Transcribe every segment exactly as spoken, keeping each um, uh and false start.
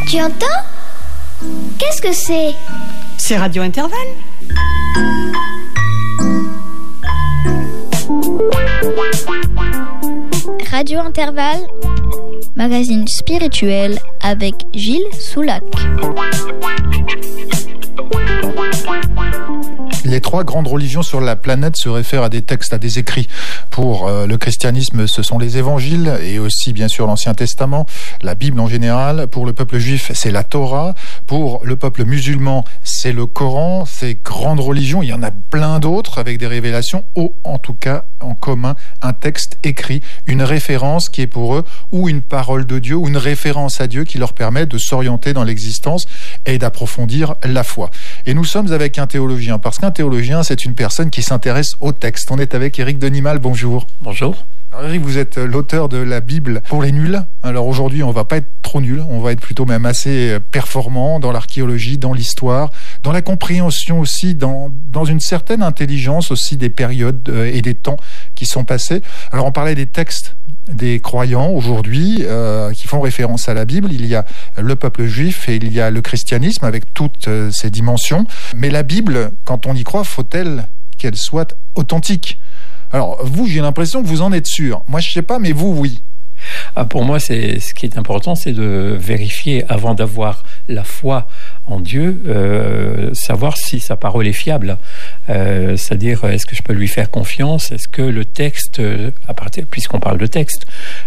Tu entends? Qu'est-ce que c'est? C'est Radio Intervalle. Radio Intervalle, magazine spirituel avec Gilles Soulac. Les trois grandes religions sur la planète se réfèrent à des textes, à des écrits. Pour euh, le christianisme, ce sont les évangiles et aussi bien sûr l'Ancien Testament, la Bible en général. Pour le peuple juif, c'est la Torah. Pour le peuple musulman, c'est le Coran. Ces grandes religions, il y en a plein d'autres avec des révélations, ou en tout cas en commun, un texte écrit, une référence qui est pour eux, ou une parole de Dieu, ou une référence à Dieu qui leur permet de s'orienter dans l'existence et d'approfondir la foi. Et nous sommes avec un théologien, parce qu'un théologien, c'est une personne qui s'intéresse au texte. On est avec Éric Denimal, bonjour. Bonjour. Alors Éric, vous êtes l'auteur de la Bible pour les nuls. Alors aujourd'hui, on va pas être trop nul, on va être plutôt même assez performant dans l'archéologie, dans l'histoire, dans la compréhension aussi, dans, dans une certaine intelligence aussi des périodes et des temps qui sont passés. Alors on parlait des textes des croyants aujourd'hui euh, qui font référence à la Bible. Il y a le peuple juif et il y a le christianisme avec toutes euh, ses dimensions. Mais la Bible, quand on y croit, faut-elle qu'elle soit authentique? Alors vous, j'ai l'impression que vous en êtes sûr. Moi, je sais pas, mais vous, oui. Ah, pour moi, c'est, ce qui est important, c'est de vérifier avant d'avoir la foi en Dieu, euh, savoir si sa parole est fiable. Euh, c'est-à-dire, est-ce que je peux lui faire confiance? Est-ce que le texte, à partir, puisqu'on parle de texte,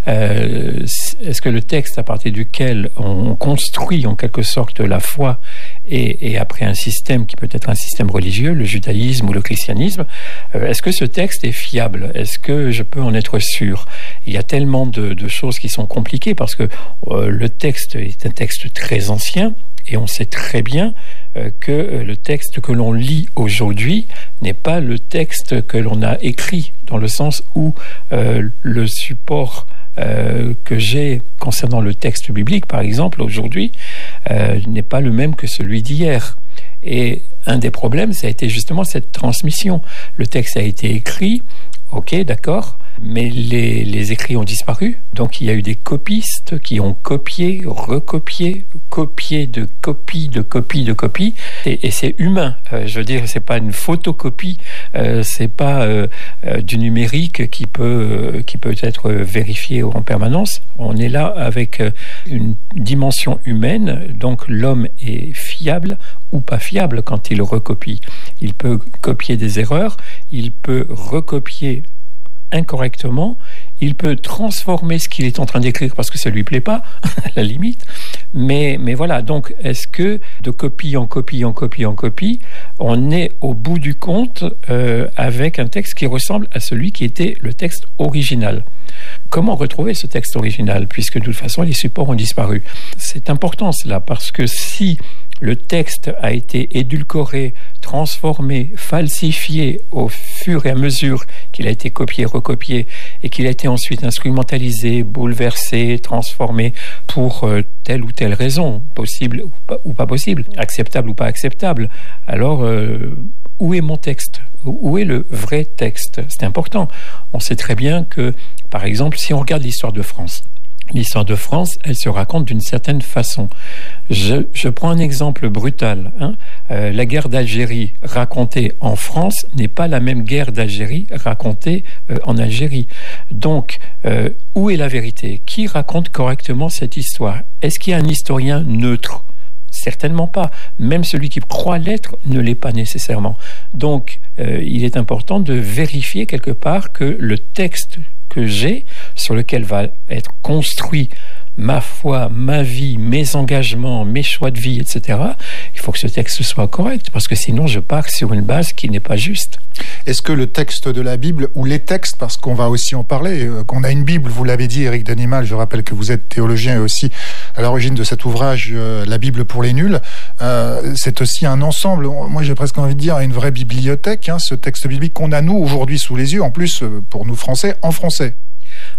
euh, est-ce que le texte à partir duquel on construit en quelque sorte la foi et, et après un système qui peut être un système religieux, le judaïsme ou le christianisme, euh, est-ce que ce texte est fiable? Est-ce que je peux en être sûr? Il y a tellement de, de choses qui sont compliquées parce que euh, le texte est un texte très ancien. Et on sait très bien euh, que le texte que l'on lit aujourd'hui n'est pas le texte que l'on a écrit, dans le sens où euh, le support euh, que j'ai concernant le texte biblique, par exemple, aujourd'hui, euh, n'est pas le même que celui d'hier. Et un des problèmes, ça a été justement cette transmission. Le texte a été écrit, ok, d'accord, mais les, les écrits ont disparu. Donc il y a eu des copistes qui ont copié, recopié, copié de copie, de copie, de copie. Et, et c'est humain. Euh, je veux dire, c'est pas une photocopie, euh, c'est pas euh, euh, du numérique qui peut, euh, qui peut être vérifié en permanence. On est là avec euh, une dimension humaine. Donc l'homme est fiable ou pas fiable quand il recopie. Il peut copier des erreurs, il peut recopier incorrectement, il peut transformer ce qu'il est en train d'écrire parce que ça lui plaît pas, à la limite. Mais, mais voilà, donc est-ce que de copie en copie en copie en copie, on est au bout du compte euh, avec un texte qui ressemble à celui qui était le texte original? Comment retrouver ce texte original, puisque de toute façon les supports ont disparu? C'est important cela, parce que si le texte a été édulcoré, transformé, falsifié au fur et à mesure qu'il a été copié, recopié, et qu'il a été ensuite instrumentalisé, bouleversé, transformé pour euh, telle ou telle raison, possible ou pas, ou pas possible, acceptable ou pas acceptable, alors euh, où est mon texte? Où est le vrai texte? C'est important. On sait très bien que, par exemple, si on regarde l'histoire de France, l'histoire de France, elle se raconte d'une certaine façon. Je, je prends un exemple brutal. Hein. Euh, la guerre d'Algérie racontée en France n'est pas la même guerre d'Algérie racontée euh, en Algérie. Donc, euh, où est la vérité? Qui raconte correctement cette histoire? Est-ce qu'il y a un historien neutre? Certainement pas. Même celui qui croit l'être ne l'est pas nécessairement. Donc, euh, il est important de vérifier quelque part que le texte que j'ai, sur lequel va être construit ma foi, ma vie, mes engagements, mes choix de vie, et cetera, il faut que ce texte soit correct, parce que sinon je pars sur une base qui n'est pas juste. Est-ce que le texte de la Bible, ou les textes, parce qu'on va aussi en parler, euh, qu'on a une Bible, vous l'avez dit, Éric Denimal, je rappelle que vous êtes théologien et aussi à l'origine de cet ouvrage, euh, La Bible pour les nuls, euh, c'est aussi un ensemble, moi j'ai presque envie de dire une vraie bibliothèque, hein, ce texte biblique qu'on a nous aujourd'hui sous les yeux, en plus euh, pour nous Français, en français.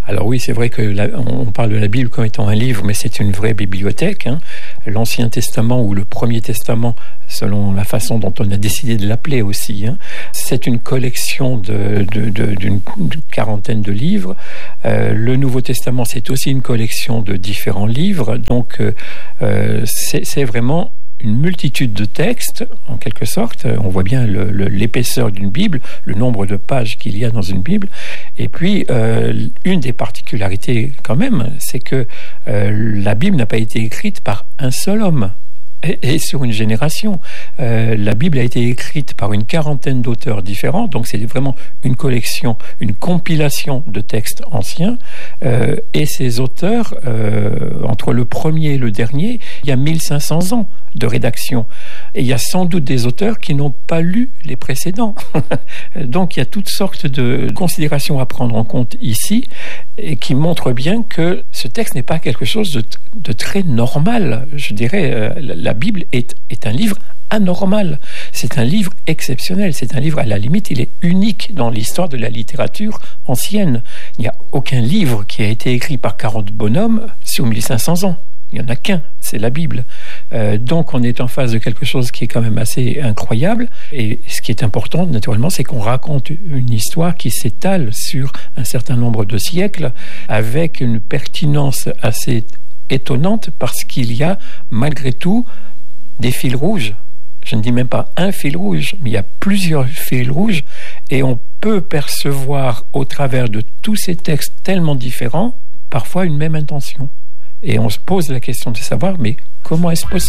Alors oui, c'est vrai que la, on parle de la Bible comme étant un livre, mais c'est une vraie bibliothèque. Hein. L'Ancien Testament ou le Premier Testament, selon la façon dont on a décidé de l'appeler aussi, hein, c'est une collection de, de, de, d'une, d'une quarantaine de livres. Euh, le Nouveau Testament, c'est aussi une collection de différents livres. Donc, euh, c'est, c'est vraiment une multitude de textes, en quelque sorte. On voit bien le, le, l'épaisseur d'une Bible, le nombre de pages qu'il y a dans une Bible. Et puis, euh, une des particularités quand même, c'est que euh, la Bible n'a pas été écrite par un seul homme. Et sur une génération. Euh, la Bible a été écrite par une quarantaine d'auteurs différents, donc c'est vraiment une collection, une compilation de textes anciens. Euh, et ces auteurs, euh, entre le premier et le dernier, il y a mille cinq cents ans de rédaction. Et il y a sans doute des auteurs qui n'ont pas lu les précédents. Donc il y a toutes sortes de considérations à prendre en compte ici, et qui montrent bien que ce texte n'est pas quelque chose de, de très normal. Je dirais, euh, la Bible est, est un livre anormal. C'est un livre exceptionnel. C'est un livre, à la limite, il est unique dans l'histoire de la littérature ancienne. Il n'y a aucun livre qui a été écrit par quarante bonhommes sur mille cinq cents ans. Il n'y en a qu'un, c'est la Bible. Euh, donc on est en face de quelque chose qui est quand même assez incroyable. Et ce qui est important, naturellement, c'est qu'on raconte une histoire qui s'étale sur un certain nombre de siècles avec une pertinence assez étonnante, parce qu'il y a malgré tout des fils rouges. Je ne dis même pas un fil rouge, mais il y a plusieurs fils rouges, et on peut percevoir au travers de tous ces textes tellement différents, parfois une même intention. Et on se pose la question de savoir, mais comment est-ce possible ?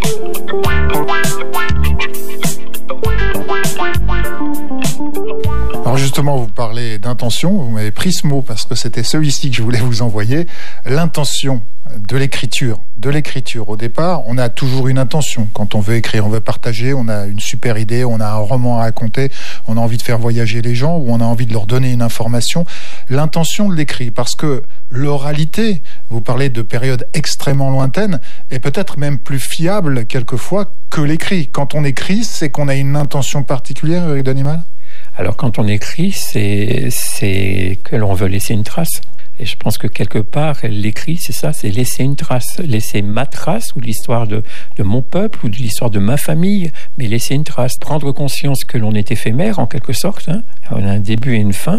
Alors justement, vous parlez d'intention, vous m'avez pris ce mot parce que c'était celui-ci que je voulais vous envoyer, l'intention de l'écriture. De l'écriture, au départ, on a toujours une intention. Quand on veut écrire, on veut partager, on a une super idée, on a un roman à raconter, on a envie de faire voyager les gens, ou on a envie de leur donner une information. L'intention de l'écrit, parce que l'oralité, vous parlez de périodes extrêmement lointaines, est peut-être même plus fiable quelquefois que l'écrit. Quand on écrit, c'est qu'on a une intention particulière, Éric Danimal ? Alors quand on écrit, c'est, c'est que l'on veut laisser une trace. Et je pense que quelque part, l'écrit, c'est ça, c'est laisser une trace. Laisser ma trace, ou l'histoire de, de mon peuple, ou de l'histoire de ma famille, mais laisser une trace. Prendre conscience que l'on est éphémère, en quelque sorte. Hein. On a un début et une fin.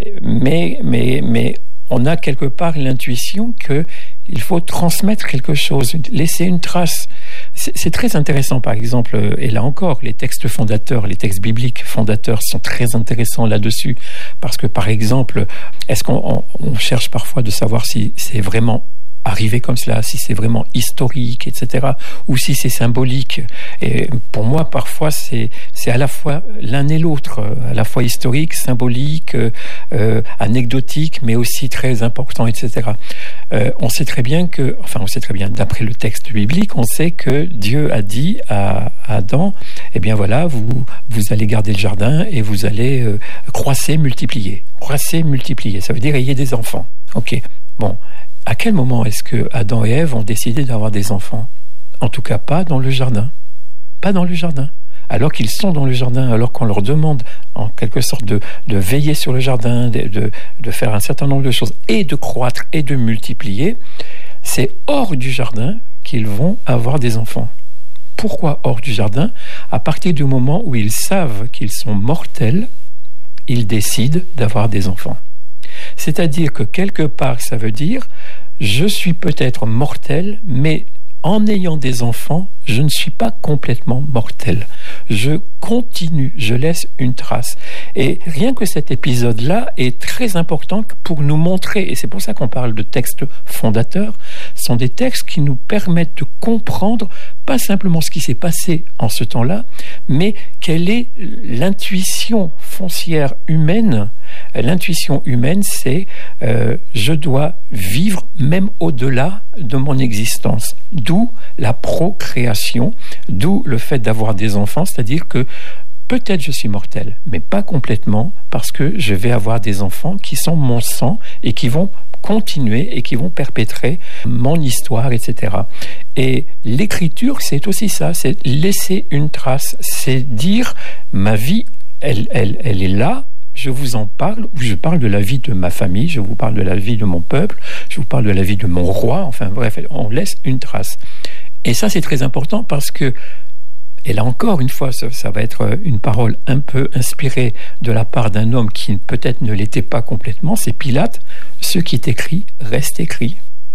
Mais, mais, mais on a quelque part l'intuition qu'il faut transmettre quelque chose, laisser une trace. C'est, c'est très intéressant, par exemple, et là encore, les textes fondateurs, les textes bibliques fondateurs sont très intéressants là-dessus, parce que, par exemple, est-ce qu'on on, on cherche parfois de savoir si c'est vraiment arrivé comme cela, si c'est vraiment historique, et cetera, ou si c'est symbolique. Et pour moi, parfois, c'est, c'est à la fois l'un et l'autre, à la fois historique, symbolique, euh, anecdotique, mais aussi très important, et cetera. Euh, on sait très bien que, enfin, on sait très bien, d'après le texte biblique, on sait que Dieu a dit à, à Adam, eh bien voilà, vous, vous allez garder le jardin et vous allez euh, croisser, multiplier. Croisser, multiplier, ça veut dire ayez des enfants. Ok, bon. À quel moment est-ce que Adam et Ève ont décidé d'avoir des enfants ? En tout cas, pas dans le jardin. Pas dans le jardin. Alors qu'ils sont dans le jardin, alors qu'on leur demande en quelque sorte de, de veiller sur le jardin, de, de, de faire un certain nombre de choses, et de croître et de multiplier, c'est hors du jardin qu'ils vont avoir des enfants. Pourquoi hors du jardin ? À partir du moment où ils savent qu'ils sont mortels, ils décident d'avoir des enfants. C'est-à-dire que quelque part, ça veut dire, je suis peut-être mortel, mais en ayant des enfants, je ne suis pas complètement mortel. Je continue, je laisse une trace. Et rien que cet épisode-là est très important pour nous montrer, et c'est pour ça qu'on parle de textes fondateurs, ce sont des textes qui nous permettent de comprendre pas simplement ce qui s'est passé en ce temps-là, mais quelle est l'intuition foncière humaine. L'intuition humaine, c'est euh, je dois vivre même au-delà de mon existence. D'où la procréation, d'où le fait d'avoir des enfants, c'est-à-dire que peut-être je suis mortel, mais pas complètement, parce que je vais avoir des enfants qui sont mon sang et qui vont continuer et qui vont perpétrer mon histoire, et cetera. Et l'écriture, c'est aussi ça, c'est laisser une trace, c'est dire ma vie, elle, elle, elle est là, je vous en parle, ou je parle de la vie de ma famille, je vous parle de la vie de mon peuple, je vous parle de la vie de mon roi, enfin bref, on laisse une trace. Et ça, c'est très important parce que, et là encore une fois, ça, ça va être une parole un peu inspirée de la part d'un homme qui peut-être ne l'était pas complètement, c'est Pilate. Ce qui est écrit reste écrit.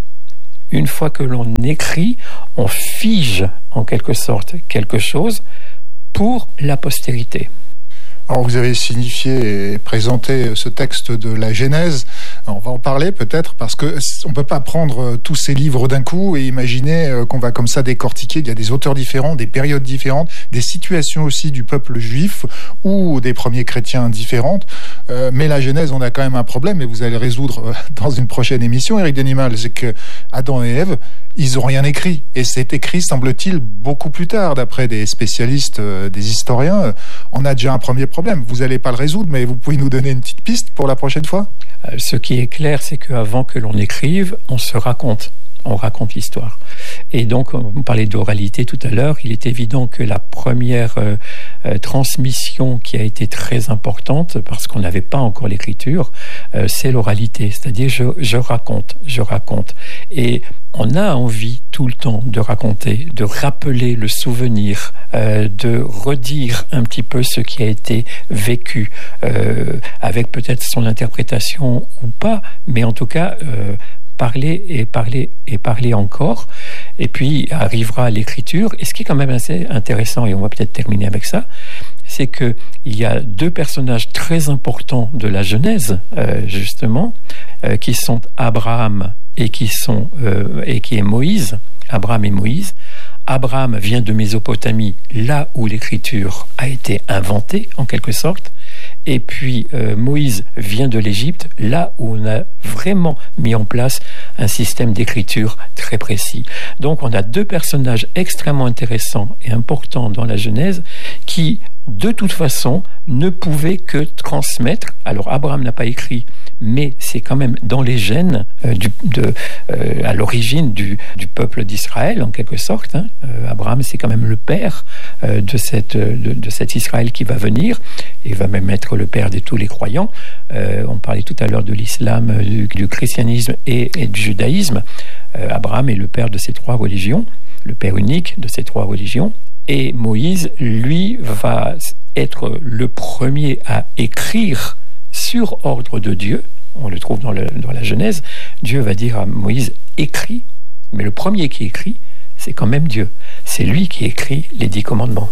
Une fois que l'on écrit, on fige en quelque sorte quelque chose pour la postérité. Alors vous avez signifié et présenté ce texte de la Genèse. On va en parler peut-être parce que on ne peut pas prendre tous ces livres d'un coup et imaginer qu'on va comme ça décortiquer. Il y a des auteurs différents, des périodes différentes, des situations aussi du peuple juif ou des premiers chrétiens différentes. Euh, mais la Genèse, on a quand même un problème et vous allez le résoudre dans une prochaine émission, Éric Denimal. C'est que Adam et Ève, ils n'ont rien écrit. Et c'est écrit, semble-t-il, beaucoup plus tard, d'après des spécialistes, euh, des historiens. On a déjà un premier problème. Vous n'allez pas le résoudre, mais vous pouvez nous donner une petite piste pour la prochaine fois ? euh, Ce qui est clair, c'est qu'avant que l'on écrive, on se raconte. On raconte l'histoire. Et donc, on parlait d'oralité tout à l'heure. Il est évident que la première euh, euh, transmission qui a été très importante, parce qu'on n'avait pas encore l'écriture, euh, c'est l'oralité. C'est-à-dire, je, je raconte, je raconte. Et on a envie tout le temps de raconter, de rappeler le souvenir, euh, de redire un petit peu ce qui a été vécu, euh, avec peut-être son interprétation ou pas, mais en tout cas... Euh, parler et parler et parler encore, et puis arrivera l'écriture. Et ce qui est quand même assez intéressant, et on va peut-être terminer avec ça, c'est qu'il y a deux personnages très importants de la Genèse, euh, justement, euh, qui sont Abraham et qui, sont, euh, et qui est Moïse, Abraham et Moïse. Abraham vient de Mésopotamie, là où l'écriture a été inventée, en quelque sorte. Et puis euh, Moïse vient de l'Égypte, là où on a vraiment mis en place un système d'écriture très précis. Donc on a deux personnages extrêmement intéressants et importants dans la Genèse qui, de toute façon, ne pouvaient que transmettre. Alors Abraham n'a pas écrit, mais c'est quand même dans les gènes, euh, du, de, euh, à l'origine du, du peuple d'Israël, en quelque sorte. Hein. Euh, Abraham, c'est quand même le père euh, de, cette, de, de cet Israël qui va venir, et va même être le père de tous les croyants. Euh, on parlait tout à l'heure de l'islam, du, du christianisme et, et du judaïsme. Euh, Abraham est le père de ces trois religions, le père unique de ces trois religions. Et Moïse, lui, va être le premier à écrire sur ordre de Dieu. On le trouve dans, le, dans la Genèse. Dieu va dire à Moïse, écris. Mais le premier qui écrit, c'est quand même Dieu. C'est lui qui écrit les dix commandements.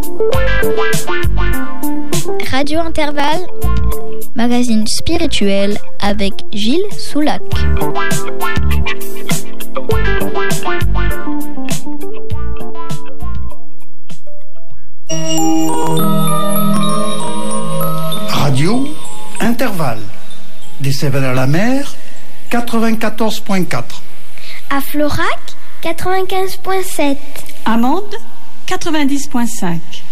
Radio Intervalle, magazine spirituel avec Gilles Soulac. Radio Intervalle. Des Cévennes à la mer, quatre-vingt-quatorze virgule quatre. À Florac, quatre-vingt-quinze virgule sept. À Mende, quatre-vingt-dix virgule cinq.